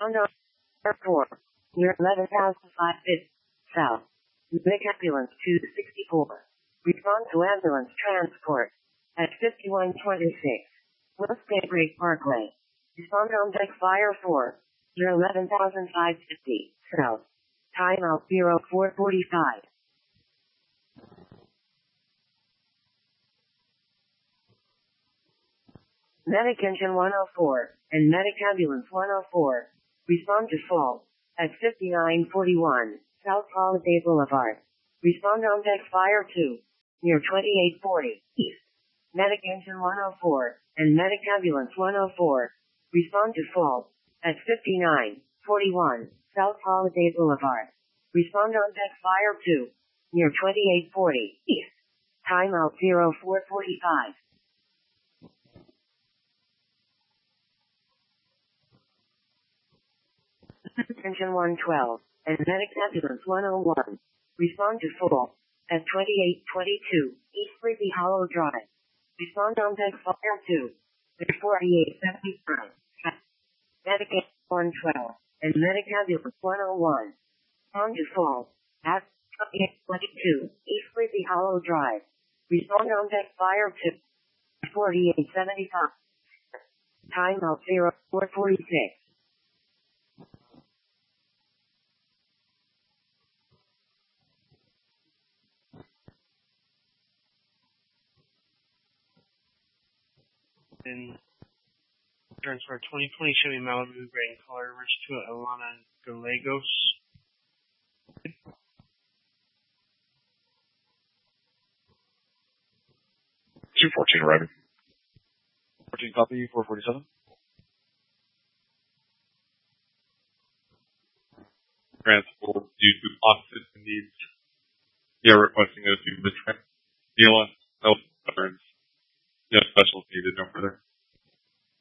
Unknown. Airport. Near 11,550 South. Medic ambulance 264. Respond to ambulance transport. At 5126. West Daybreak Parkway. Respond on deck fire 4. Near 11,550 South. Timeout 0445. Medic engine 104 and medic ambulance 104. Respond to fall at 5941 South Holiday Boulevard. Respond on deck fire 2 near 2840 East. Medic engine 104 and medic ambulance 104. Respond to fall at 5941 South Holiday Boulevard. Respond on deck fire 2 near 2840 East. Timeout 0445. Engine 112 and medic ambulance 101. Respond to full at 2822 East Sleepy Hollow Drive. Respond on deck fire 2 at 4875. Medic 112 and medic ambulance 101. Respond to fall at 2822 East Sleepy Hollow Drive. Respond on deck fire 2 at 4875. Timeout 0446. In transfer 2020 Chevy Malibu gray in color, reached to Alana Gallegos. 214 arriving. 14 copy, 447. Transport due to oxygen needs. They are requesting us to the train. DLS.